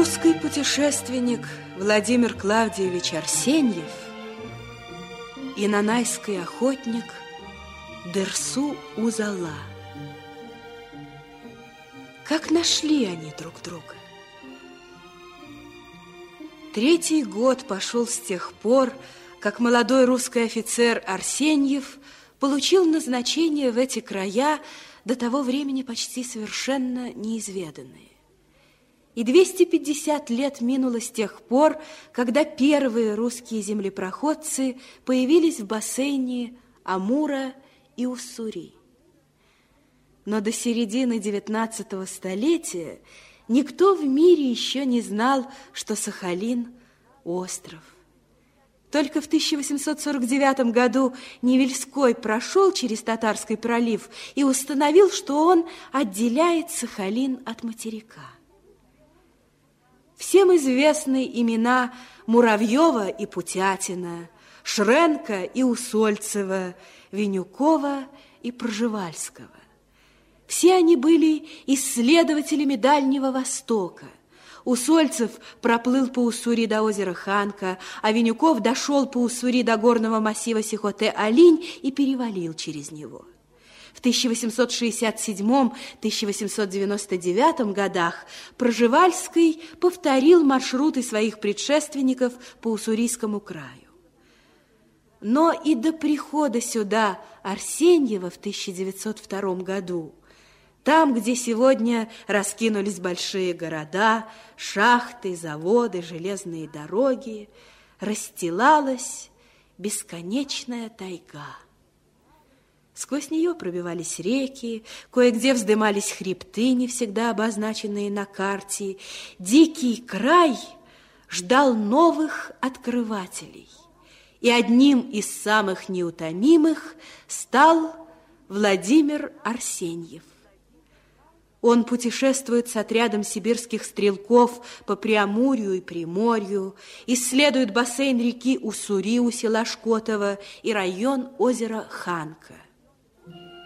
Русский путешественник Владимир Клавдиевич Арсеньев и нанайский охотник Дерсу-Узала. Как нашли они друг друга? 3-й год пошел с тех пор, как молодой русский офицер Арсеньев получил назначение в эти края, до того времени почти совершенно неизведанные. И 250 лет минуло с тех пор, когда первые русские землепроходцы появились в бассейне Амура и Уссури. Но до середины 19 столетия никто в мире еще не знал, что Сахалин – остров. Только в 1849 году Невельской прошел через Татарский пролив и установил, что он отделяет Сахалин от материка. Всем известны имена Муравьева и Путятина, Шренка и Усольцева, Винюкова и Пржевальского. Все они были исследователями Дальнего Востока. Усольцев проплыл по Уссури до озера Ханка, а Винюков дошел по Уссури до горного массива Сихоте-Алинь и перевалил через него. В 1867-1899 годах Пржевальский повторил маршруты своих предшественников по Уссурийскому краю. Но и до прихода сюда Арсеньева в 1902 году, там, где сегодня раскинулись большие города, шахты, заводы, железные дороги, расстилалась бесконечная тайга. Сквозь нее пробивались реки, кое-где вздымались хребты, не всегда обозначенные на карте. Дикий край ждал новых открывателей, и одним из самых неутомимых стал Владимир Арсеньев. Он путешествует с отрядом сибирских стрелков по Преамурью и Приморью, исследует бассейн реки Уссури у села Шкотово и район озера Ханка.